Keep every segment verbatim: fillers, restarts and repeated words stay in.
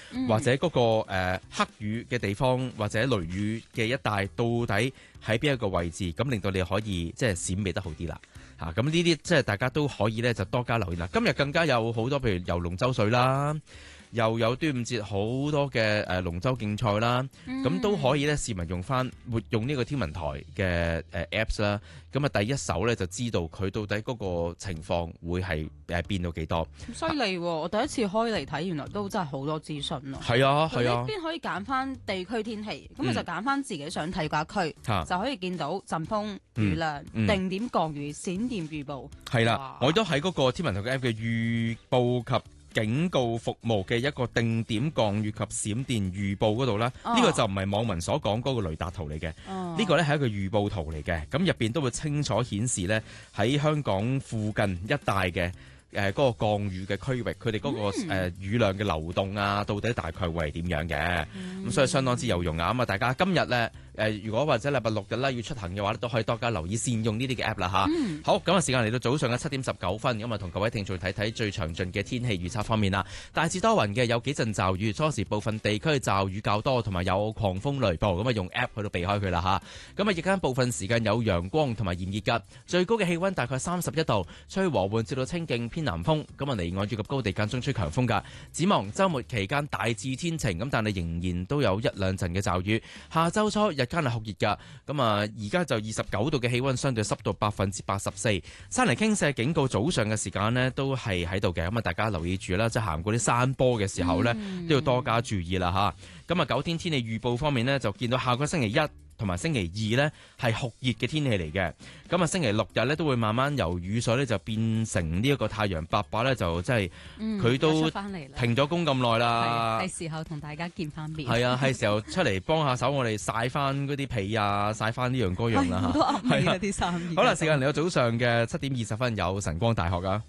嗯、 或者嗰、那個誒、呃、黑雨嘅地方或者雷雨嘅一帶，到底喺邊一個位置，咁令到你可以即係閃避得好啲啦。嚇，咁呢啲即係大家都可以咧就多加留意啦。今日更加有好多譬如遊龍舟水啦。又有端午節好多嘅誒龍舟競賽啦，咁、嗯、都可以咧市民用翻活用呢個天文台嘅誒 Apps 啦，咁啊第一手咧就知道佢到底嗰個情況會係誒變到幾多。 犀利喎！我第一次開嚟睇，原來都真係好多資訊咯。 係啊係啊， 呢邊可以揀翻地區天氣，咁、嗯、就揀翻自己想睇嗰一區、啊，就可以見到陣風、雨量、嗯嗯、定點降雨、閃電預報。係啦， 我都喺嗰個天文台嘅 App 嘅預報及警告服務嘅一個定點降雨及閃電預報嗰度咧，呢、哦這個就唔係網民所講嗰個雷達圖嚟嘅，呢、哦這個呢係一個預報圖嚟嘅，咁入邊都會清楚顯示呢喺香港附近一帶嘅誒嗰個降雨嘅區域，佢哋嗰個誒、嗯呃、雨量嘅流動啊，到底大概會係點樣嘅？咁、嗯、所以相當之有用啊！咁啊，大家今日呢。誒、呃，如果或者禮拜六日咧要出行嘅話咧，都可以多加留意善用呢啲嘅 app 啦嚇、嗯。好，咁啊時間嚟到早上嘅七點十九分，咁啊同各位聽眾睇睇最詳盡嘅天氣預測方面啦。大致多雲嘅，有幾陣驟雨，初時部分地區驟雨較多，同埋有狂風雷暴，咁啊用 app 去到避開佢啦嚇。咁啊日間部分時間有陽光同埋炎熱㗎，最高嘅氣温大概三十一度，吹和緩至到清勁偏南風。咁啊離岸以及高地間中吹強風㗎。展望週末期間大致天晴，咁但係仍然都有一兩陣嘅驟雨。下週初日間係酷熱㗎。咁啊，而家就二十九度嘅氣温，相對濕度百分之八十四。山泥傾瀉警告早上嘅時間呢都係喺度嘅，咁啊大家留意住啦，即係行過啲山坡嘅時候呢，嗯、都要多加注意啦嚇。咁啊，九天天氣預報方面呢，就見到下個星期一同埋星期二呢係酷熱嘅天氣嚟嘅。咁啊，星期六日呢都會慢慢由雨水呢就變成呢一個太陽伯伯呢，就即係佢都停咗工咁耐啦。 係時候同大家見翻面。 係啊，係時候出嚟幫下手，我哋曬翻嗰啲被啊，曬翻呢樣嗰樣啦嚇。係啊，啲衫。好啦，時間嚟到早上嘅七點二十分，有晨光大學啊。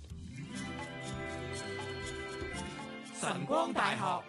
晨光大學。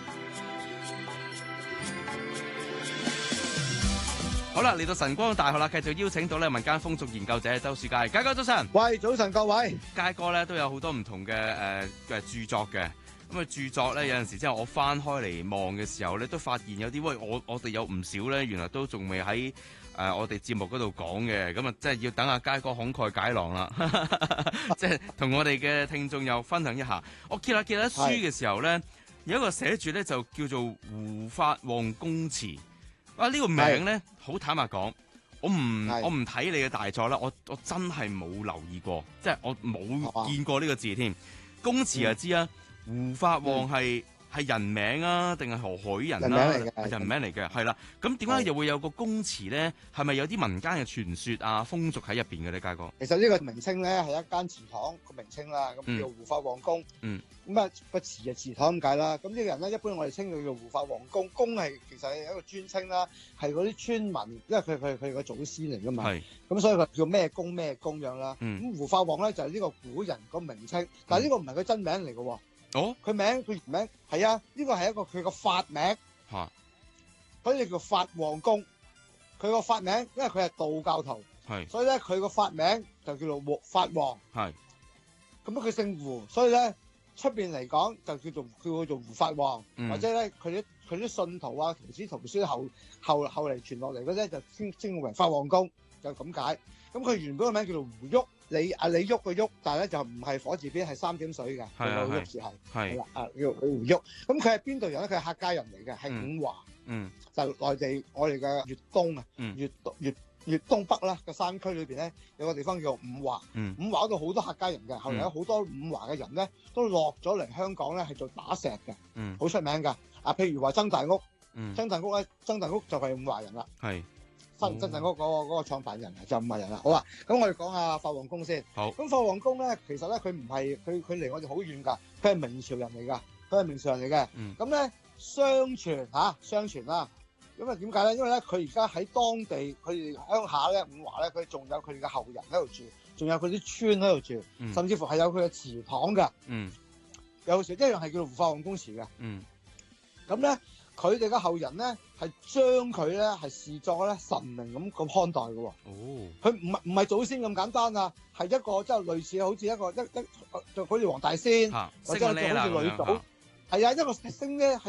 好啦，嚟到晨光大學啦，繼續邀請到咧民間風俗研究者周樹佳，佳哥早晨。 喂，早晨各位。 佳哥咧都有好多唔同嘅誒嘅著作嘅，咁啊著作咧有陣時即係我翻開嚟望嘅時候咧，都發現有啲喂我我哋有唔少咧，原來都仲未喺誒我哋節目嗰度講嘅，咁啊即係要等阿佳哥慷慨解囊啦，即係同我哋嘅聽眾又分享一下。我揭下揭下書嘅時候咧，有一個寫住咧就叫做胡法旺公祠。啊！呢、這個名咧，好坦白講，我唔我唔睇你嘅大作啦，我我真係冇留意過，即係我冇見過呢個字添。公祠就知啊，胡法旺係係人名啊，定係何許人啦？人名嚟嘅，係啦。咁點解又會有個公祠咧？係咪有啲民間嘅傳說啊、風俗喺入邊嘅咧，佳哥？ 其實呢個名稱咧係一間祠堂個名稱啦，咁叫胡法旺公。嗯。咁啊個祠就祠堂咁解啦。咁呢個人咧，一般我哋稱佢叫胡法旺公。公係其實係一個尊稱啦，係嗰啲村民，因為佢佢佢個祖先嚟噶嘛。係。咁所以佢叫咩公咩公樣啦。嗯。咁胡法旺咧就係呢個古人個名稱，但係呢個唔係佢真名嚟嘅喎。哦，佢名佢原名係啊，呢個係一個佢個法名吓，所以叫法旺公。佢個法名，因為佢係道教徒，係，所以咧佢個法名就叫做胡法旺，係。咁佢姓胡，所以咧出邊嚟講就叫做叫佢做胡法旺，嗯、或者咧佢啲佢啲信徒啊、徒子徒孫後後後嚟傳落嚟嗰啲就稱稱為法旺公，就咁解。咁佢原本個名叫做胡旭。李啊李旭個旭，但係咧就唔係火字邊，係三點水嘅，佢個旭字係係啦啊叫佢胡旭。咁佢係邊度人咧？佢係客家人嚟嘅，係五華，嗯，就內地我哋嘅粵東啊，粵粵粵東北啦個山區裏邊咧有個地方叫五華，嗯，五華嗰度好多客家人嘅，後嚟有好多五華嘅人咧都落咗嚟香港咧係做打石嘅，嗯，好出名㗎。啊，譬如話曾大屋，嗯，曾大屋咧，曾大屋就係五華人啦，係。新真正嗰個嗰個創辦人啊，就唔係人啦。好啊，咁我哋講下法旺公先。好。咁法旺公咧，其實咧佢唔係佢佢離我哋好遠㗎，佢係明朝人嚟㗎，佢係明朝人嚟嘅。嗯。咁咧，相傳嚇，相傳啦。咁啊點解咧？因為咧，佢而家喺當地，佢哋鄉下咧，五華咧，佢仲有佢哋嘅後人喺度住，仲有佢啲村喺度住，嗯、甚至乎係有佢嘅祠堂㗎。嗯。有時一樣係叫做胡法旺公祠嘅。嗯。咁咧。佢哋嘅後人咧，係將佢咧係視作咧神明咁咁看待嘅喎。哦，佢唔係唔係祖先咁簡單啊，係一個即係類似好似一個一一就好似黃大仙，啊、或者好似女祖，係啊，一個升咧係。